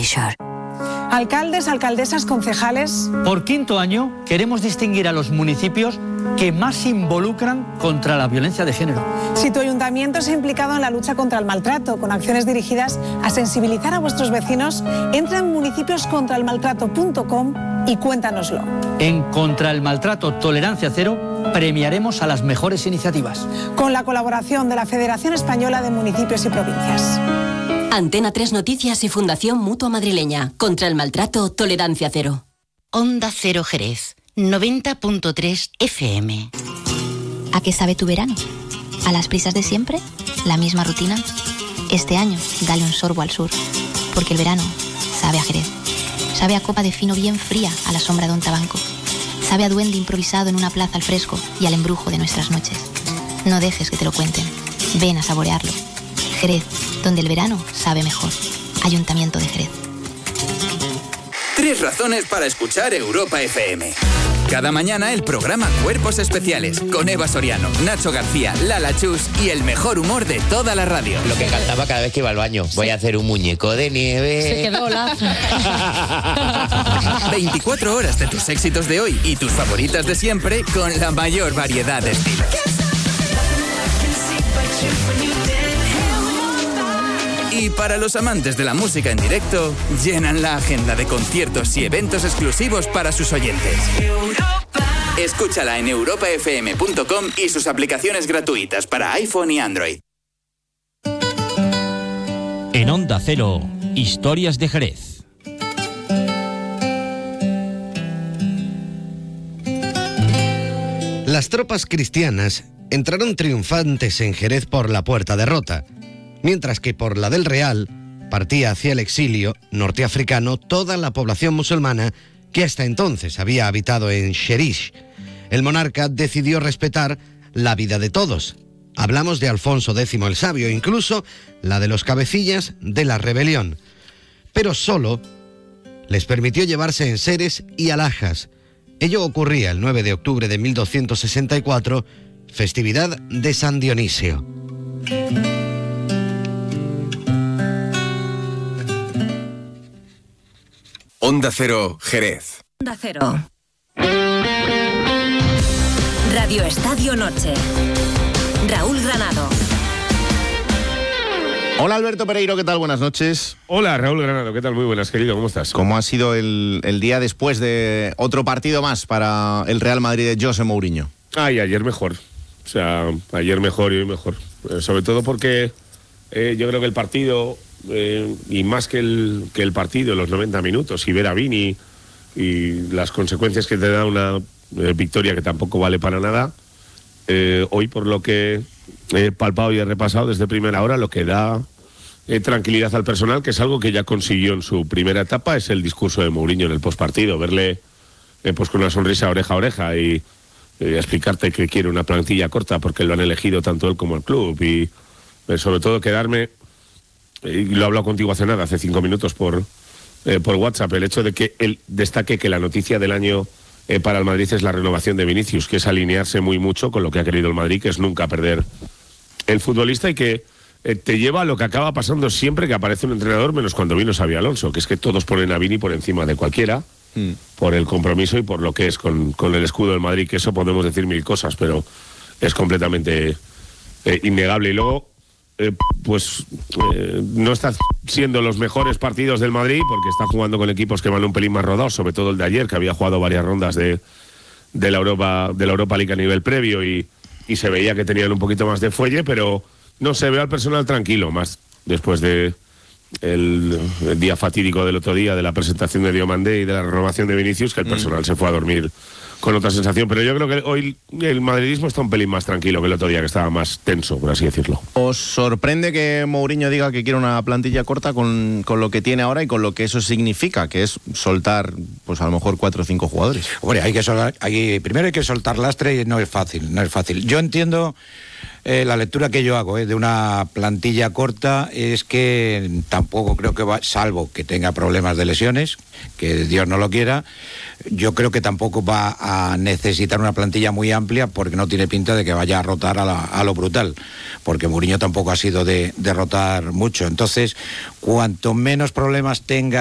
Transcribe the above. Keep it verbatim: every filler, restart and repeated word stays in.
really sure. Alcaldes, alcaldesas, concejales. Por quinto año queremos distinguir a los municipios que más se involucran contra la violencia de género. Si tu ayuntamiento se ha implicado en la lucha contra el maltrato, con acciones dirigidas a sensibilizar a vuestros vecinos, entra en municipios contra el maltrato punto com y cuéntanoslo. En Contra el Maltrato Tolerancia Cero premiaremos a las mejores iniciativas. Con la colaboración de la Federación Española de Municipios y Provincias. Antena tres Noticias y Fundación Mutua Madrileña. Contra el maltrato, tolerancia cero. Onda Cero Jerez, noventa punto tres F M. ¿A qué sabe tu verano? ¿A las prisas de siempre? ¿La misma rutina? Este año, dale un sorbo al sur, porque el verano sabe a Jerez. Sabe a copa de fino bien fría a la sombra de un tabanco. Sabe a duende improvisado en una plaza al fresco y al embrujo de nuestras noches. No dejes que te lo cuenten. Ven a saborearlo. Jerez, donde el verano sabe mejor. Ayuntamiento de Jerez. Tres razones para escuchar Europa F M. Cada mañana el programa Cuerpos Especiales con Eva Soriano, Nacho García, Lala Chus y el mejor humor de toda la radio. Lo que cantaba cada vez que iba al baño. Voy a hacer un muñeco de nieve. Se quedó lazo. veinticuatro horas de tus éxitos de hoy y tus favoritas de siempre con la mayor variedad de estilos. Y para los amantes de la música en directo, llenan la agenda de conciertos y eventos exclusivos para sus oyentes. Escúchala en europa f m punto com y sus aplicaciones gratuitas para iPhone y Android. En Onda Cero, Historias de Jerez. Las tropas cristianas entraron triunfantes en Jerez por la Puerta de Rota, mientras que por la del Real partía hacia el exilio norteafricano toda la población musulmana que hasta entonces había habitado en Xerish. El monarca decidió respetar la vida de todos. Hablamos de Alfonso X el Sabio, incluso la de los cabecillas de la rebelión. Pero solo les permitió llevarse enseres y alhajas. Ello ocurría el nueve de octubre de mil doscientos sesenta y cuatro, festividad de San Dionisio. Onda Cero, Jerez. Onda Cero. Radio Estadio Noche. Raúl Granado. Hola Alberto Pereiro, ¿qué tal? Buenas noches. Hola Raúl Granado, ¿qué tal? Muy buenas, querido, ¿cómo estás? ¿Cómo ha sido el, el día después de otro partido más para el Real Madrid de José Mourinho? Ay, ayer mejor. O sea, ayer mejor y hoy mejor. Eh, sobre todo porque eh, yo creo que el partido... Eh, y más que el, que el partido, los noventa minutos, y ver a Vini y las consecuencias que te da una eh, victoria que tampoco vale para nada, eh, hoy por lo que he palpado y he repasado desde primera hora, lo que da eh, tranquilidad al personal, que es algo que ya consiguió en su primera etapa, es el discurso de Mourinho en el postpartido, verle eh, pues con una sonrisa oreja a oreja y eh, explicarte que quiere una plantilla corta porque lo han elegido tanto él como el club, y eh, sobre todo quedarme... y lo he hablado contigo hace nada, hace cinco minutos por, eh, por WhatsApp, el hecho de que él destaque que la noticia del año eh, para el Madrid es la renovación de Vinicius, que es alinearse muy mucho con lo que ha querido el Madrid, que es nunca perder el futbolista, y que eh, te lleva a lo que acaba pasando siempre que aparece un entrenador, menos cuando vino Xabi Alonso, que es que todos ponen a Vini por encima de cualquiera, mm. por el compromiso y por lo que es con, con el escudo del Madrid, que eso podemos decir mil cosas, pero es completamente eh, innegable. Y luego... Eh, pues eh, no está siendo los mejores partidos del Madrid porque está jugando con equipos que van un pelín más rodados, sobre todo el de ayer, que había jugado varias rondas de, de la Europa de la Europa League a nivel previo y, y se veía que tenían un poquito más de fuelle, pero no se ve al personal tranquilo, más después de el, el día fatídico del otro día, de la presentación de Diomandé y de la renovación de Vinicius, que el personal mm. se fue a dormir con otra sensación, pero yo creo que hoy el madridismo está un pelín más tranquilo que el otro día, que estaba más tenso, por así decirlo. ¿Os sorprende que Mourinho diga que quiere una plantilla corta con, con lo que tiene ahora y con lo que eso significa, que es soltar, pues a lo mejor cuatro o cinco jugadores? Hombre, hay que soltar, hay, primero hay que soltar lastre y no es fácil, no es fácil. Yo entiendo... Eh, la lectura que yo hago eh, de una plantilla corta es que tampoco creo que va, salvo que tenga problemas de lesiones, que Dios no lo quiera, yo creo que tampoco va a necesitar una plantilla muy amplia, porque no tiene pinta de que vaya a rotar a, la, a lo brutal, porque Mourinho tampoco ha sido de, de rotar mucho. Entonces, cuanto menos problemas tenga